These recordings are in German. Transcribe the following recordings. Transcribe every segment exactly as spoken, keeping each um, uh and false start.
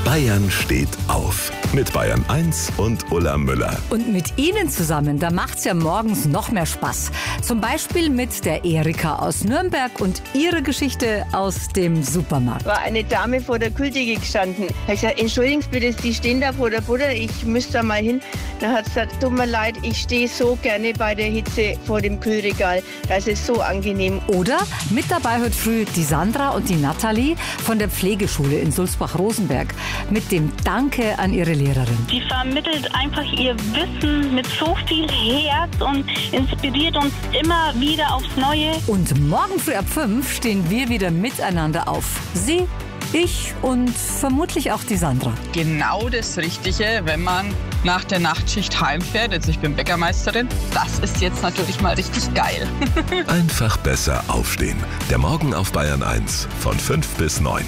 Bayern steht auf. Mit Bayern eins und Ulla Müller. Und mit Ihnen zusammen, da macht's ja morgens noch mehr Spaß. Zum Beispiel mit der Erika aus Nürnberg und ihre Geschichte aus dem Supermarkt. War eine Dame vor der Kühltheke gestanden. Da habe ich gesagt, entschuldigen Sie bitte, Sie stehen da vor der Butter, ich müsste da mal hin. Dann hat sie gesagt, tut mir leid, ich stehe so gerne bei der Hitze vor dem Kühlregal. Das ist so angenehm. Oder mit dabei heute früh die Sandra und die Nathalie von der Pflegeschule in Sulzbach-Rosenberg mit dem Danke an ihre Lehrerin. Sie vermittelt einfach ihr Wissen mit so viel Herz und inspiriert uns immer wieder aufs Neue. Und morgen früh ab fünf stehen wir wieder miteinander auf. Sie, ich und vermutlich auch die Sandra. Genau das Richtige, wenn man nach der Nachtschicht heimfährt. Also ich bin Bäckermeisterin. Das ist jetzt natürlich mal richtig geil. Einfach besser aufstehen. Der Morgen auf Bayern eins von fünf bis neun.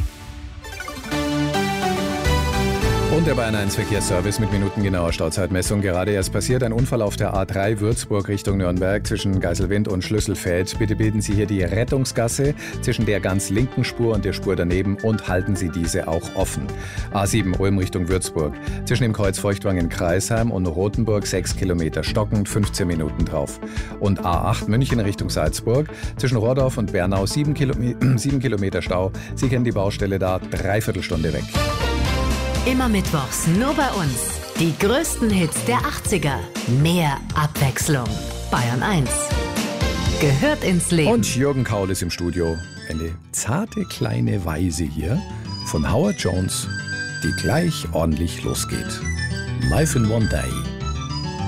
Und der Bayern eins Verkehrsservice mit minutengenauer Stauzeitmessung. Gerade erst passiert ein Unfall auf der A drei Würzburg Richtung Nürnberg zwischen Geiselwind und Schlüsselfeld. Bitte bilden Sie hier die Rettungsgasse zwischen der ganz linken Spur und der Spur daneben und halten Sie diese auch offen. A sieben Ulm Richtung Würzburg zwischen dem Kreuz Feuchtwangen Kreisheim und Rothenburg sechs Kilometer stockend, fünfzehn Minuten drauf. Und A acht München Richtung Salzburg zwischen Rohrdorf und Bernau sieben Kilometer Stau. Sie kennen die Baustelle da, dreiviertel Stunde weg. Immer mittwochs nur bei uns. Die größten Hits der achtziger. Mehr Abwechslung. Bayern eins. Gehört ins Leben. Und Jürgen Kaul ist im Studio. Eine zarte kleine Weise hier von Howard Jones, die gleich ordentlich losgeht. Life in One Day.